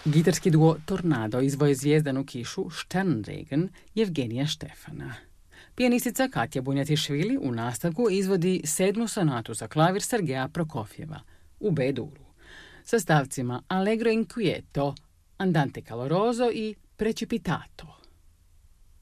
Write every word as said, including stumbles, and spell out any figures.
Gitarski duo Tornado izvoje Zvijezdanu kišu Sternregen Jevgenija Štefana. Pijanistica Katja Bunjatišvili u nastavku izvodi sedmu sonatu za klavir Sergeja Prokofjeva u B-duru sa stavcima Allegro inquieto, Andante caloroso i Precipitato.